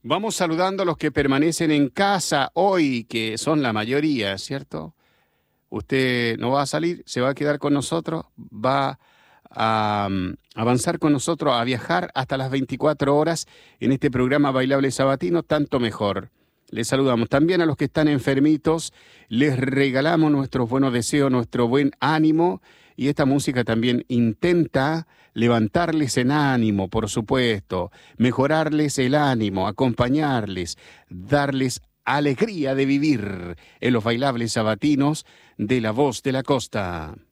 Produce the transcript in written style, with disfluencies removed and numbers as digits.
Vamos saludando a los que permanecen en casa hoy, que son la mayoría, ¿cierto? Usted no va a salir, se va a quedar con nosotros, va a avanzar con nosotros, a viajar hasta las 24 horas en este programa Bailable Sabatino, tanto mejor. Les saludamos también a los que están enfermitos, les regalamos nuestros buenos deseos, nuestro buen ánimo, y esta música también intenta levantarles en ánimo, por supuesto, mejorarles el ánimo, acompañarles, darles alegría de vivir en los bailables sabatinos de La Voz de la Costa.